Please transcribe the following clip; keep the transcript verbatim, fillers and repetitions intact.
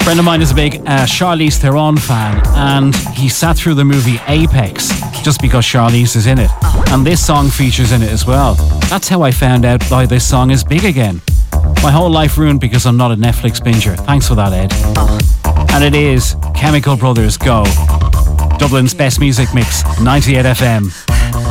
A friend of mine is a big uh, Charlize Theron fan, and he sat through the movie Apex just because Charlize is in it. And this song features in it as well. That's how I found out why this song is big again. My whole life ruined because I'm not a Netflix binger. Thanks for that, Ed. And it is Chemical Brothers Go. Dublin's best music mix, ninety-eight F M.